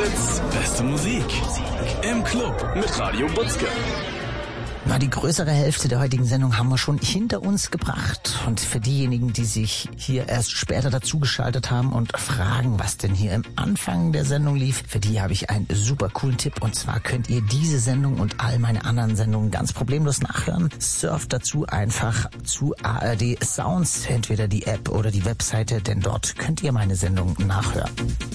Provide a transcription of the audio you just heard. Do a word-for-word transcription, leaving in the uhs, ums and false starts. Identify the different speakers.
Speaker 1: Fritz, beste Musik. Im Club mit Radio Butzke.
Speaker 2: Na, die größere Hälfte der heutigen Sendung haben wir schon hinter uns gebracht. Und für diejenigen, die sich hier erst später dazugeschaltet haben und fragen, was denn hier im Anfang der Sendung lief, für die habe ich einen super coolen Tipp. Und zwar könnt ihr diese Sendung und all meine anderen Sendungen ganz problemlos nachhören. Surft dazu einfach zu A R D Sounds, entweder die App oder die Webseite, denn dort könnt ihr meine Sendung nachhören.